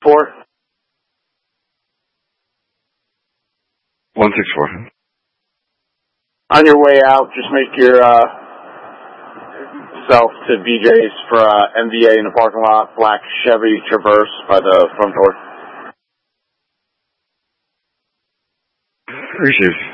164. On your way out, just make your self to BJ's for MVA in the parking lot, black Chevy Traverse by the front door. Appreciate it.